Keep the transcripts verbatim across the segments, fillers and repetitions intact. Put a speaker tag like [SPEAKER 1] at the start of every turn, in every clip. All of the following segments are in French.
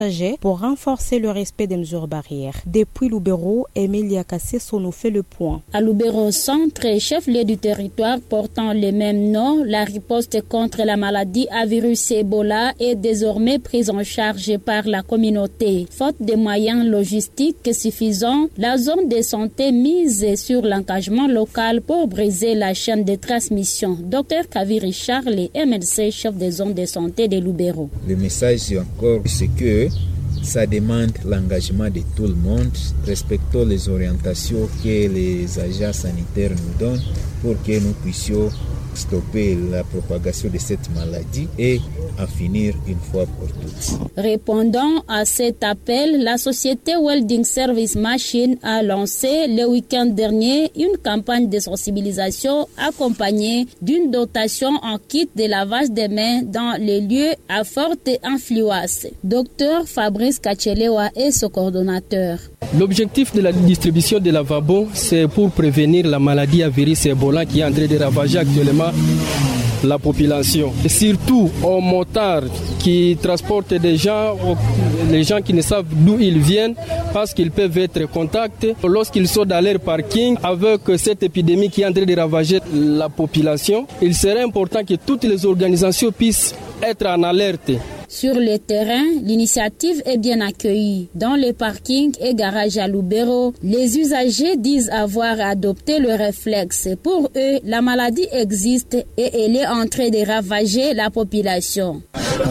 [SPEAKER 1] pour renforcer le respect des mesures barrières. Depuis Lubero, Emilia Kasseso nous fait le point.
[SPEAKER 2] À Lubero Centre, chef-lieu du territoire portant le même nom, la riposte contre la maladie à virus Ebola est désormais prise en charge par la communauté. Faute de moyens logistiques suffisants, la zone de santé mise sur l'engagement local pour briser la chaîne de transmission. Docteur Kaviri Charles, M L C, chef de zone de santé de Lubero.
[SPEAKER 3] Le message encore, c'est que ça demande l'engagement de tout le monde, respectons les orientations que les agents sanitaires nous donnent pour que nous puissions stopper la propagation de cette maladie et en finir une fois pour toutes.
[SPEAKER 2] Répondant à cet appel, la société Welding Service Machine a lancé le week-end dernier une campagne de sensibilisation accompagnée d'une dotation en kit de lavage des mains dans les lieux à forte influence. Docteur Fabrice Kachelewa est son coordonnateur.
[SPEAKER 4] L'objectif de la distribution de lavabo, c'est pour prévenir la maladie à virus Ebola qui est en train de ravager actuellement la population. Et surtout aux motards qui transportent des gens, les gens qui ne savent d'où ils viennent parce qu'ils peuvent être contactés lorsqu'ils sont dans leur parking avec cette épidémie qui est en train de ravager la population. Il serait important que toutes les organisations puissent être en alerte.
[SPEAKER 2] Sur le terrain, l'initiative est bien accueillie. Dans les parkings et garages à Lubero, les usagers disent avoir adopté le réflexe. Pour eux, la maladie existe et elle est en train de ravager la population.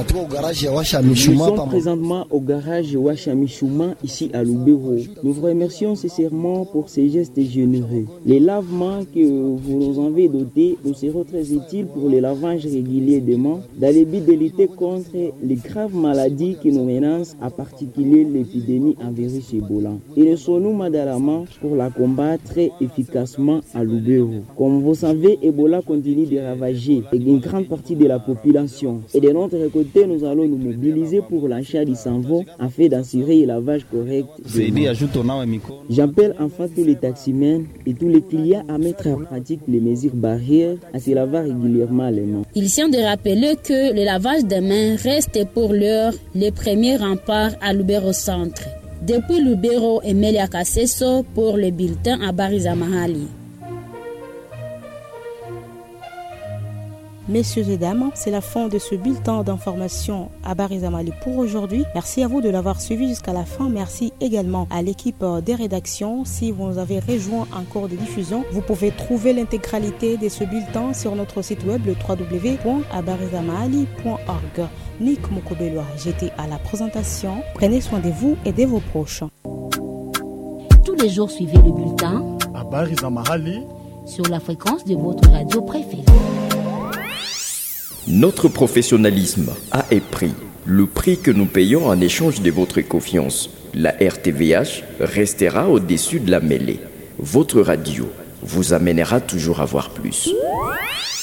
[SPEAKER 5] Nous sommes présentement au garage Ouachamishuma ici à Lubero. Nous vous remercions sincèrement pour ces gestes généreux. Les lavements que vous nous avez dotés nous seront très utiles pour le lavage régulier des mains dans le but de lutter contre les graves maladies qui nous menacent, en particulier l'épidémie en virus Ebola. Et nous sommes madame pour la combattre efficacement à Lubero. Comme vous savez, Ebola continue de ravager une grande partie de la population. Et de notre côté, nous allons nous mobiliser pour l'achat du savon afin d'assurer le lavage correct. J'appelle enfin tous les taximens et tous les clients à mettre en pratique les mesures barrières, à se laver régulièrement les mains.
[SPEAKER 2] Il tient de rappeler que le lavage des mains reste pour l'heure le premier rempart à Lubero Centre. Depuis Lubero, Emilia Kasseso pour le bulletin à Bariza Mahali.
[SPEAKER 1] Messieurs et dames, c'est la fin de ce bulletin d'information à Bariza Mali pour aujourd'hui. Merci à vous de l'avoir suivi jusqu'à la fin. Merci également à l'équipe des rédactions. Si vous nous avez rejoint en cours de diffusion, vous pouvez trouver l'intégralité de ce bulletin sur notre site web le w w w point abarizamahali point org. Nick Mokobelwa, j'étais à la présentation. Prenez soin de vous et de vos proches.
[SPEAKER 6] Tous les jours, suivez le bulletin
[SPEAKER 7] à Bariza Mahali
[SPEAKER 6] sur la fréquence de votre radio préférée.
[SPEAKER 8] Notre professionnalisme a un prix, le prix que nous payons en échange de votre confiance. La R T V H restera au-dessus de la mêlée. Votre radio vous amènera toujours à voir plus.